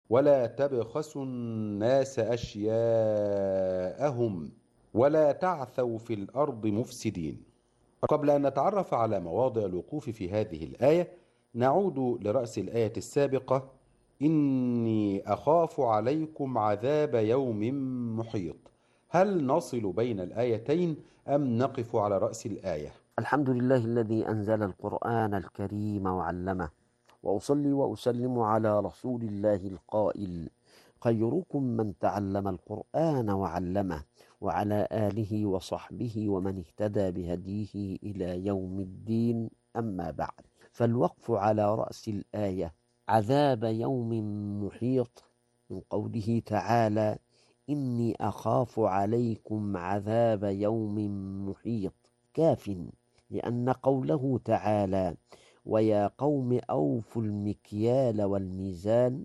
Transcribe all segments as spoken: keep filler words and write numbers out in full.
ولا تبخسوا الناس أشياءهم ولا تعثوا في الأرض مفسدين. قبل أن نتعرف على مواضع الوقوف في هذه الآية، نعود لرأس الآية السابقة: إني أخاف عليكم عذاب يوم محيط. هل نصل بين الآيتين أم نقف على رأس الآية؟ الحمد لله الذي أنزل القرآن الكريم وعلمه، وأصلي وأسلم على رسول الله القائل: خيركم من تعلم القرآن وعلمه، وعلى آله وصحبه ومن اهتدى بهديه إلى يوم الدين. أما بعد، فالوقف على رأس الآية عذاب يوم محيط من قوله تعالى: إني أخاف عليكم عذاب يوم محيط كاف، لأن قوله تعالى: ويا قوم أوفوا المكيال والميزان،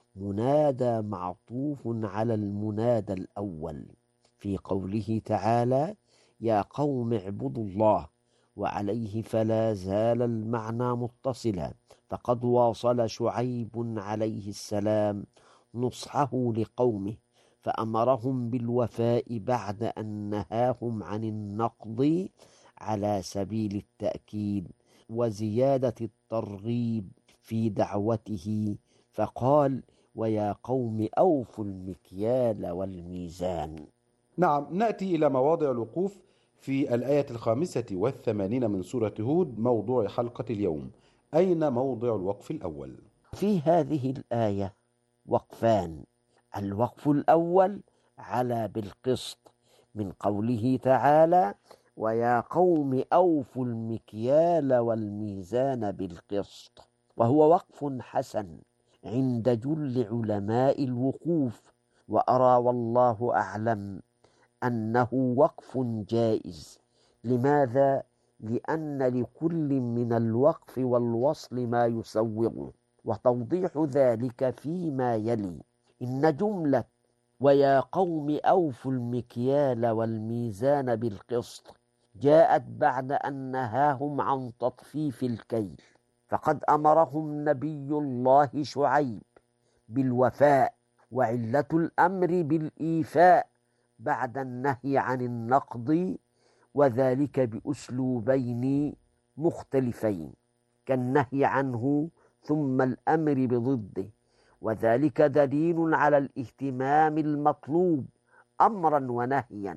منادى معطوف على المنادى الأول في قوله تعالى: يا قوم اعبدوا الله، وعليه فلا زال المعنى متصلا، فقد واصل شعيب عليه السلام نصحه لقومه فأمرهم بالوفاء بعد أن نهاهم عن النقض على سبيل التأكيد وزيادة الترغيب في دعوته، فقال: ويا قوم أوفوا المكيال والميزان. نعم، نأتي إلى مواضع الوقوف في الآية الخامسة والثمانين من سورة هود، موضوع حلقة اليوم. أين موضع الوقف الأول؟ في هذه الآية وقفان: الوقف الأول على بالقسط من قوله تعالى: ويا قوم أوفوا المكيال والميزان بالقسط، وهو وقف حسن عند جل علماء الوقوف، وأرى والله أعلم أنه وقف جائز. لماذا؟ لأن لكل من الوقف والوصل ما يسوغه، وتوضيح ذلك فيما يلي: إن جملة ويا قوم أوفوا المكيال والميزان بالقسط جاءت بعد أن نهاهم عن تطفيف الكيل، فقد أمرهم نبي الله شعيب بالوفاء، وعلة الأمر بالإيفاء بعد النهي عن النقض، وذلك بأسلوبين مختلفين، كالنهي عنه ثم الأمر بضده، وذلك دليل على الاهتمام المطلوب أمرا ونهيا،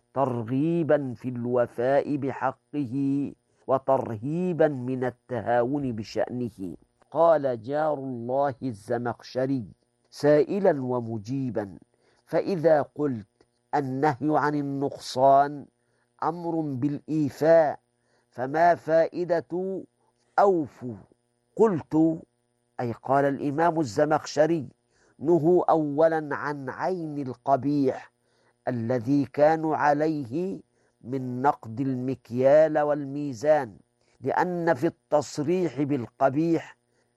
ترغيبا في الوفاء بحقه وترهيبا من التهاون بشأنه. قال جار الله الزمخشري سائلا ومجيبا: فإذا قلت النهي عن النقصان أمر بالإيفاء، فما فائدة أوفوا؟ قلت، أي قال الإمام الزمخشري: نهوا أولا عن عين القبيح الذي كانوا عليه من نقد المكيال والميزان، لأن في التصريح بالقبيح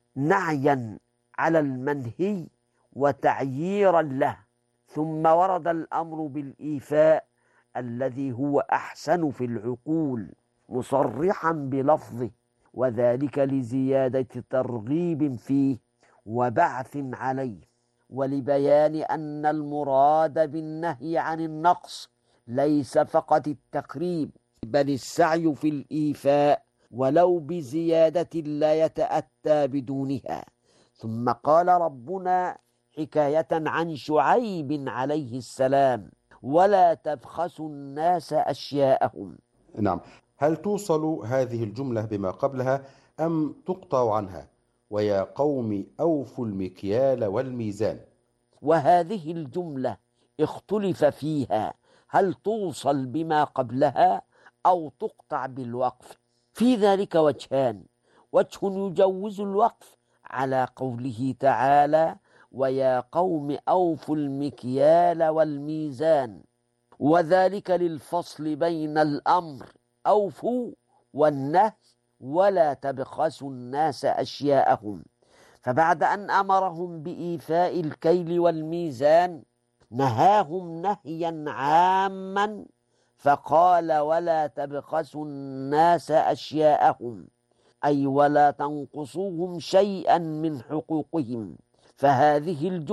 نعيا على المنهي وتعييرا له، ثم ورد الأمر بالإيفاء الذي هو أحسن في العقول مصرحا بلفظه، وذلك لزيادة ترغيب فيه وبعث عليه، ولبيان أن المراد بالنهي عن النقص ليس فقط التقريب، بل السعي في الإيفاء ولو بزيادة لا يتأتى بدونها. ثم قال ربنا حكاية عن شعيب عليه السلام: ولا تبخسوا الناس أشياءهم. نعم، هل توصل هذه الجملة بما قبلها أم تقطع عنها؟ ويا قوم أوفوا المكيال والميزان. وهذه الجملة اختلف فيها، هل توصل بما قبلها أو تقطع بالوقف؟ في ذلك وجهان: وجه يجوز الوقف على قوله تعالى: ويا قوم أوفوا المكيال والميزان، وذلك للفصل بين الأمر أوفوا والنهي ولا تبخسوا الناس أشياءهم. فبعد أن أمرهم بإيفاء الكيل والميزان نهاهم نهيا عاما، فقال: ولا تبخسوا الناس أشياءهم، أي ولا تنقصوهم شيئا من حقوقهم. فهذه الجملة